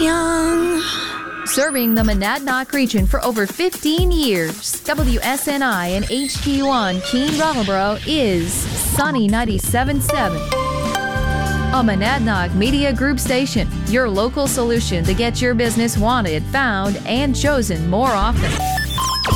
young. Serving the Monadnock region for over 15 years, WSNI and HD1 Keene Brattleboro is Sunny 97.7. A Monadnock Media Group station, your local solution to get your business wanted, found, and chosen more often.